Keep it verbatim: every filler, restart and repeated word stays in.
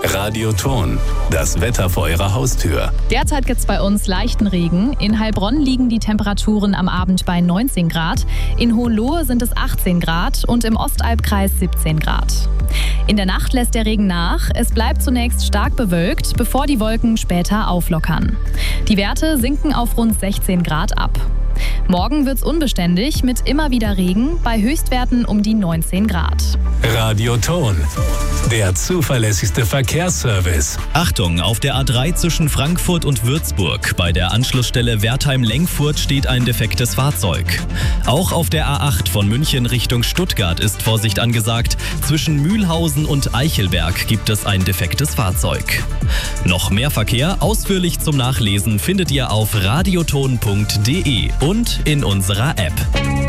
Radioton, das Wetter vor Ihrer Haustür. Derzeit gibt es bei uns leichten Regen. In Heilbronn liegen die Temperaturen am Abend bei neunzehn Grad. In Hohenlohe sind es achtzehn Grad und im Ostalbkreis siebzehn Grad. In der Nacht lässt der Regen nach. Es bleibt zunächst stark bewölkt, bevor die Wolken später auflockern. Die Werte sinken auf rund sechzehn Grad ab. Morgen wird's unbeständig mit immer wieder Regen, bei Höchstwerten um die neunzehn Grad. Radioton, der zuverlässigste Verkehrsservice. Achtung, auf der A drei zwischen Frankfurt und Würzburg. Bei der Anschlussstelle Wertheim-Lengfurt steht ein defektes Fahrzeug. Auch auf der A acht von München Richtung Stuttgart ist Vorsicht angesagt. Zwischen Mühlhausen und Eichelberg gibt es ein defektes Fahrzeug. Noch mehr Verkehr, ausführlich zum Nachlesen, findet ihr auf radioton punkt de und in unserer App.